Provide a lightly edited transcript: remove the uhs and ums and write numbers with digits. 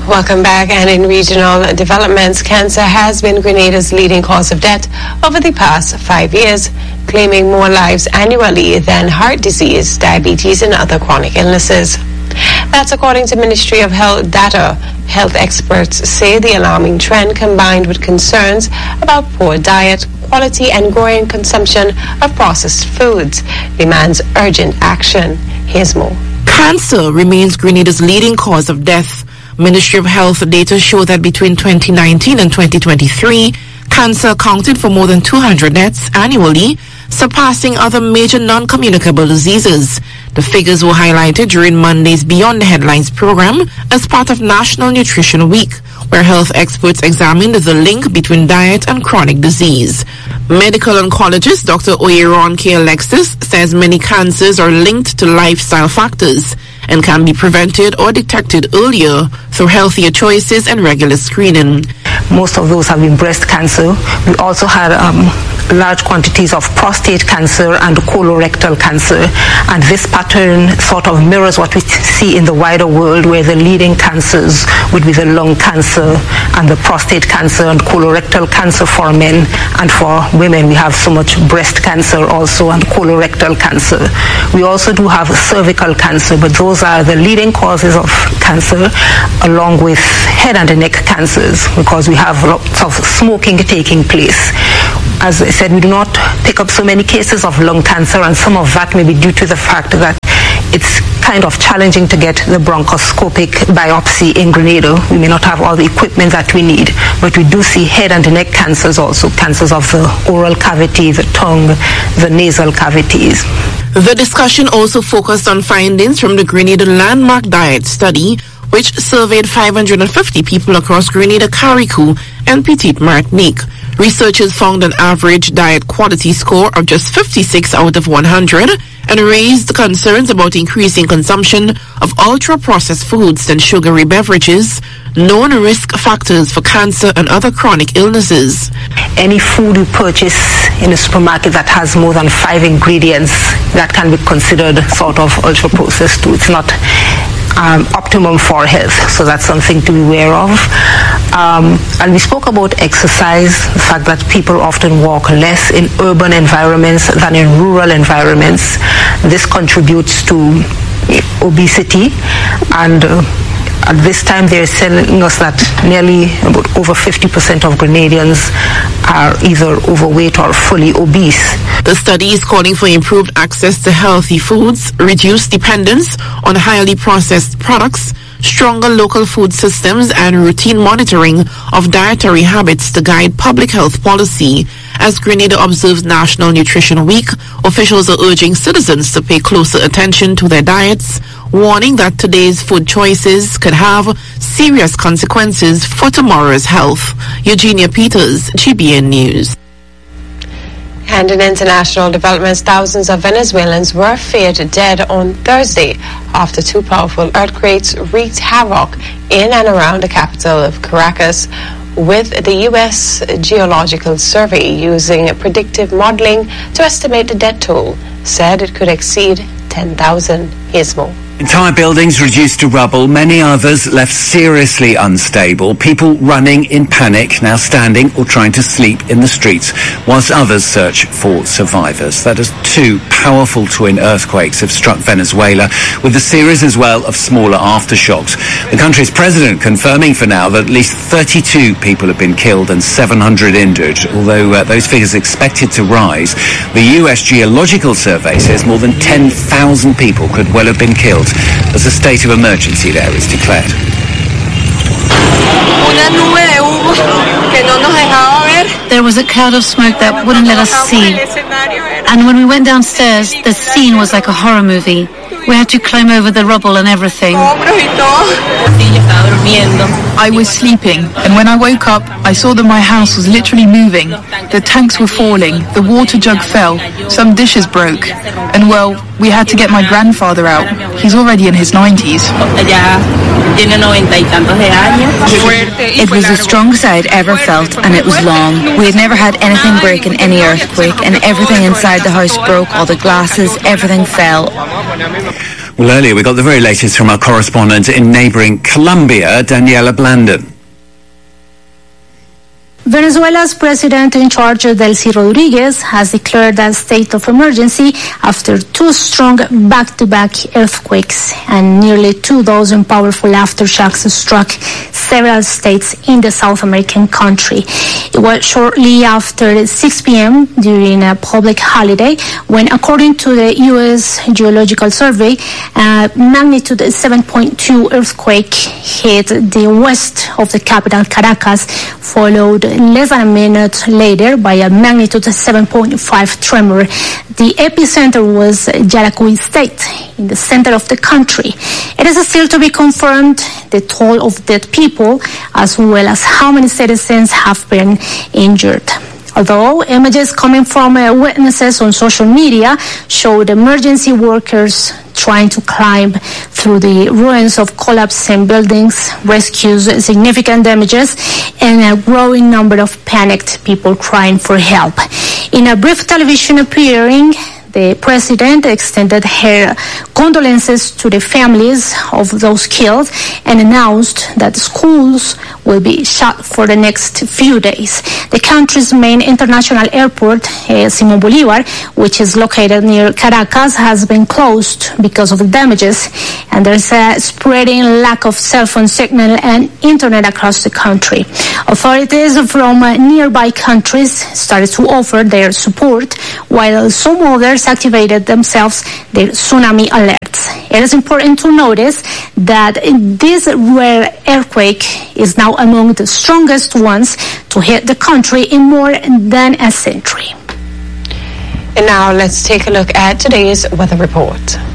Welcome back. And in regional developments, cancer has been Grenada's leading cause of death over the past 5 years, claiming more lives annually than heart disease, diabetes, and other chronic illnesses. That's according to Ministry of Health data. Health experts say the alarming trend, combined with concerns about poor diet, quality, and growing consumption of processed foods, demands urgent action. Here's more. Cancer remains Grenada's leading cause of death. Ministry of Health data show that between 2019 and 2023, cancer accounted for more than 200 deaths annually, surpassing other major non-communicable diseases. The figures were highlighted during Monday's Beyond the Headlines program as part of National Nutrition Week, where health experts examined the link between diet and chronic disease. Medical oncologist Dr. Oyeron K. Alexis says many cancers are linked to lifestyle factors and can be prevented or detected earlier through healthier choices and regular screening. Most of those have been breast cancer. We also had large quantities of prostate cancer and colorectal cancer, and this pattern sort of mirrors what we see in the wider world, where the leading cancers would be the lung cancer and the prostate cancer and colorectal cancer for men, and for women we have so much breast cancer also and colorectal cancer. We also do have cervical cancer, but those are the leading causes of cancer, along with head and neck cancers, because we have lots of smoking taking place. As I said, we do not pick up so many cases of lung cancer, and some of that may be due to the fact that it's kind of challenging to get the bronchoscopic biopsy in Grenada. We may not have all the equipment that we need, but we do see head and neck cancers also, cancers of the oral cavity, the tongue, the nasal cavities. The discussion also focused on findings from the Grenada Landmark Diet Study, which surveyed 550 people across Grenada, Carriacou, and Petite Martinique. Researchers found an average diet quality score of just 56 out of 100 and raised concerns about increasing consumption of ultra-processed foods and sugary beverages, known risk factors for cancer and other chronic illnesses. Any food you purchase in a supermarket that has more than 5 ingredients, that can be considered sort of ultra-processed too. It's not optimum for health, so that's something to be aware of. And we spoke about exercise, the fact that people often walk less in urban environments than in rural environments. This contributes to obesity, and at this time they're telling us that nearly about over 50% of Grenadians are either overweight or fully obese. The study is calling for improved access to healthy foods, reduced dependence on highly processed products, stronger local food systems, and routine monitoring of dietary habits to guide public health policy. As Grenada observes National Nutrition Week, officials are urging citizens to pay closer attention to their diets, warning that today's food choices could have serious consequences for tomorrow's health. Eugenia Peters, GBN News. And in international developments, thousands of Venezuelans were feared dead on Thursday after 2 powerful earthquakes wreaked havoc in and around the capital of Caracas, with the U.S. Geological Survey using predictive modeling to estimate the death toll, said it could exceed 10,000. Here's more. Entire buildings reduced to rubble, many others left seriously unstable, people running in panic, now standing or trying to sleep in the streets, whilst others search for survivors. That is 2 powerful twin earthquakes have struck Venezuela, with a series as well of smaller aftershocks. The country's president confirming for now that at least 32 people have been killed and 700 injured, although those figures are expected to rise. The U.S. Geological Survey says more than 10,000 people could well have been killed as a state of emergency there is declared. There was a cloud of smoke that wouldn't let us see. And when we went downstairs, the scene was like a horror movie. We had to climb over the rubble and everything. I was sleeping, and when I woke up, I saw that my house was literally moving. The tanks were falling, the water jug fell, some dishes broke, and well, we had to get my grandfather out. He's already in his 90s. It was the strongest I had ever felt, and it was long. We had never had anything break in any earthquake, and everything inside the house broke, all the glasses, everything fell. Well, earlier we got the very latest from our correspondent in neighbouring Colombia, Daniela Blandon. Venezuela's president in charge, Delcy Rodriguez, has declared a state of emergency after two strong back-to-back earthquakes and nearly 2,000 powerful aftershocks struck several states in the South American country. It was shortly after 6 p.m. during a public holiday when, according to the U.S. Geological Survey, a magnitude 7.2 earthquake hit the west of the capital, Caracas, followed less than a minute later by a magnitude 7.5 tremor. The epicenter was Yaracuy State, in the center of the country. It is still to be confirmed the toll of dead people, as well as how many citizens have been injured. Although images coming from witnesses on social media showed emergency workers trying to climb through the ruins of collapsing buildings, rescues significant damages, and a growing number of panicked people crying for help. In a brief television appearing, the president extended her condolences to the families of those killed and announced that schools will be shut for the next few days. The country's main international airport, Simón Bolívar, which is located near Caracas, has been closed because of the damages, and there's a spreading lack of cell phone signal and internet across the country. Authorities from nearby countries started to offer their support, while some others activated themselves their tsunami alerts. It is important to notice that this rare earthquake is now among the strongest ones to hit the country in more than a century. And now let's take a look at today's weather report.